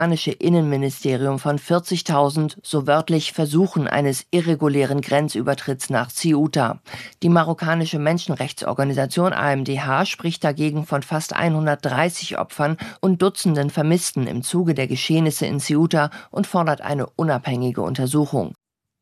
marokkanische Innenministerium von 40.000, so wörtlich, Versuchen eines irregulären Grenzübertritts nach Ceuta. Die marokkanische Menschenrechtsorganisation AMDH spricht dagegen von fast 130 Opfern und Dutzenden Vermissten im Zuge der Geschehnisse in Ceuta und fordert eine unabhängige Untersuchung.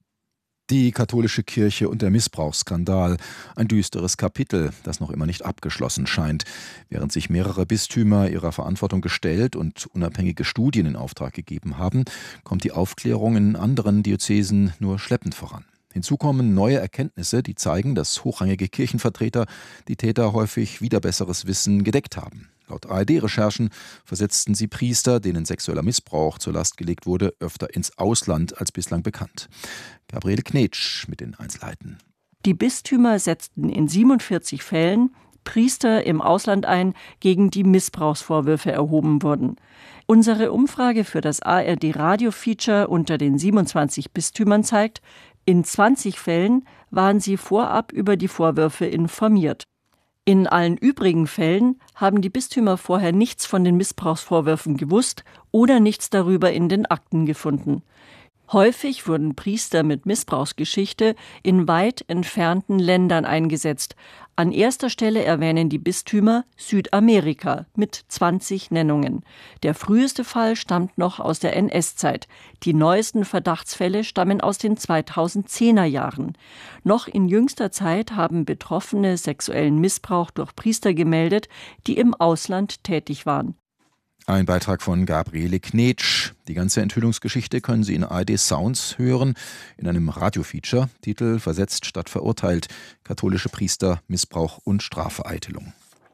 Die katholische Kirche und der Missbrauchsskandal. Ein düsteres Kapitel, das noch immer nicht abgeschlossen scheint. Während sich mehrere Bistümer ihrer Verantwortung gestellt und unabhängige Studien in Auftrag gegeben haben, kommt die Aufklärung in anderen Diözesen nur schleppend voran. Hinzu kommen neue Erkenntnisse, die zeigen, dass hochrangige Kirchenvertreter die Täter häufig wider besseres Wissen gedeckt haben. Laut ARD-Recherchen versetzten sie Priester, denen sexueller Missbrauch zur Last gelegt wurde, öfter ins Ausland als bislang bekannt. Gabriele Knetsch mit den Einzelheiten. Die Bistümer setzten in 47 Fällen Priester im Ausland ein, gegen die Missbrauchsvorwürfe erhoben wurden. Unsere Umfrage für das ARD-Radio-Feature unter den 27 Bistümern zeigt, in 20 Fällen waren sie vorab über die Vorwürfe informiert. In allen übrigen Fällen haben die Bistümer vorher nichts von den Missbrauchsvorwürfen gewusst oder nichts darüber in den Akten gefunden. Häufig wurden Priester mit Missbrauchsgeschichte in weit entfernten Ländern eingesetzt. An erster Stelle erwähnen die Bistümer Südamerika mit 20 Nennungen. Der früheste Fall stammt noch aus der NS-Zeit. Die neuesten Verdachtsfälle stammen aus den 2010er Jahren. Noch in jüngster Zeit haben Betroffene sexuellen Missbrauch durch Priester gemeldet, die im Ausland tätig waren. Ein Beitrag von Gabriele Knetsch. Die ganze Enthüllungsgeschichte können Sie in ARD Sounds hören, in einem Radiofeature. Titel Versetzt statt verurteilt. Katholische Priester, Missbrauch und Strafvereitelung.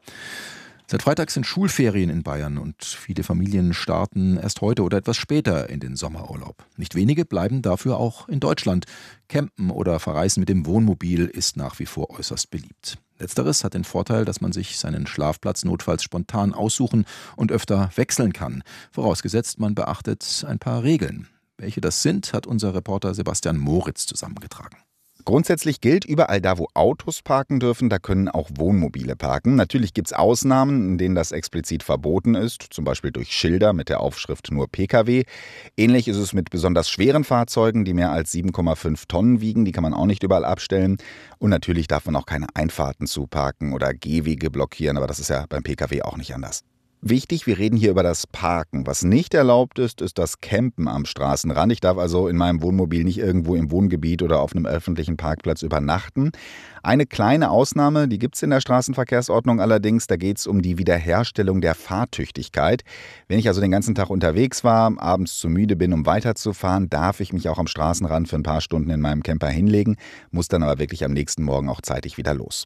Seit Freitag sind Schulferien in Bayern und viele Familien starten erst heute oder etwas später in den Sommerurlaub. Nicht wenige bleiben dafür auch in Deutschland. Campen oder Verreisen mit dem Wohnmobil ist nach wie vor äußerst beliebt. Letzteres hat den Vorteil, dass man sich seinen Schlafplatz notfalls spontan aussuchen und öfter wechseln kann. Vorausgesetzt, man beachtet ein paar Regeln. Welche das sind, hat unser Reporter Sebastian Moritz zusammengetragen. Grundsätzlich gilt, überall da, wo Autos parken dürfen, da können auch Wohnmobile parken. Natürlich gibt es Ausnahmen, in denen das explizit verboten ist, zum Beispiel durch Schilder mit der Aufschrift nur Pkw. Ähnlich ist es mit besonders schweren Fahrzeugen, die mehr als 7,5 Tonnen wiegen. Die kann man auch nicht überall abstellen. Und natürlich darf man auch keine Einfahrten zuparken oder Gehwege blockieren, aber das ist ja beim Pkw auch nicht anders. Wichtig, wir reden hier über das Parken. Was nicht erlaubt ist, ist das Campen am Straßenrand. Ich darf also in meinem Wohnmobil nicht irgendwo im Wohngebiet oder auf einem öffentlichen Parkplatz übernachten. Eine kleine Ausnahme, die gibt es in der Straßenverkehrsordnung allerdings, da geht es um die Wiederherstellung der Fahrtüchtigkeit. Wenn ich also den ganzen Tag unterwegs war, abends zu müde bin, um weiterzufahren, darf ich mich auch am Straßenrand für ein paar Stunden in meinem Camper hinlegen, muss dann aber wirklich am nächsten Morgen auch zeitig wieder los.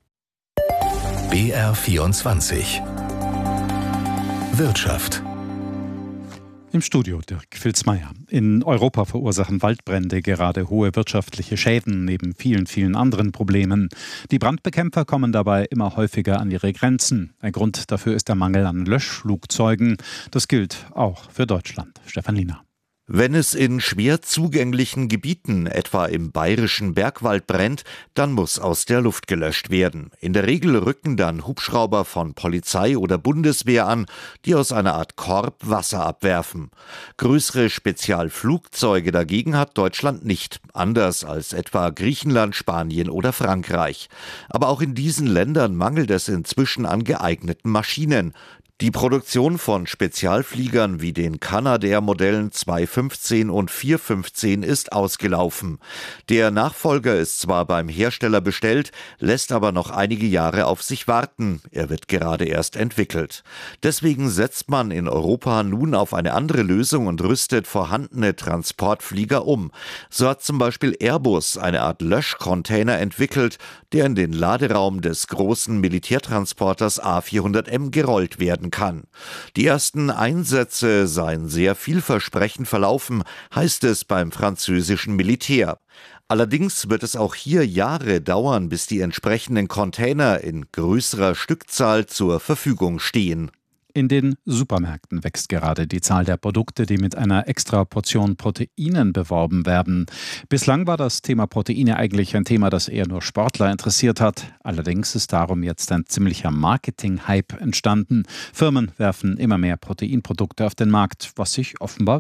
BR24 Wirtschaft. Im Studio Dirk Filzmeier. In Europa verursachen Waldbrände gerade hohe wirtschaftliche Schäden neben vielen, vielen anderen Problemen. Die Brandbekämpfer kommen dabei immer häufiger an ihre Grenzen. Ein Grund dafür ist der Mangel an Löschflugzeugen. Das gilt auch für Deutschland. Stefan Liener. Wenn es in schwer zugänglichen Gebieten, etwa im bayerischen Bergwald, brennt, dann muss aus der Luft gelöscht werden. In der Regel rücken dann Hubschrauber von Polizei oder Bundeswehr an, die aus einer Art Korb Wasser abwerfen. Größere Spezialflugzeuge dagegen hat Deutschland nicht, anders als etwa Griechenland, Spanien oder Frankreich. Aber auch in diesen Ländern mangelt es inzwischen an geeigneten Maschinen. Die Produktion von Spezialfliegern wie den Canadair-Modellen 215 und 415 ist ausgelaufen. Der Nachfolger ist zwar beim Hersteller bestellt, lässt aber noch einige Jahre auf sich warten. Er wird gerade erst entwickelt. Deswegen setzt man in Europa nun auf eine andere Lösung und rüstet vorhandene Transportflieger um. So hat zum Beispiel Airbus eine Art Löschcontainer entwickelt, der in den Laderaum des großen Militärtransporters A400M gerollt werden kann. Die ersten Einsätze seien sehr vielversprechend verlaufen, heißt es beim französischen Militär. Allerdings wird es auch hier Jahre dauern, bis die entsprechenden Container in größerer Stückzahl zur Verfügung stehen. In den Supermärkten wächst gerade die Zahl der Produkte, die mit einer extra Portion Proteinen beworben werden. Bislang war das Thema Proteine eigentlich ein Thema, das eher nur Sportler interessiert hat. Allerdings ist darum jetzt ein ziemlicher Marketing-Hype entstanden. Firmen werfen immer mehr Proteinprodukte auf den Markt, was sich offenbar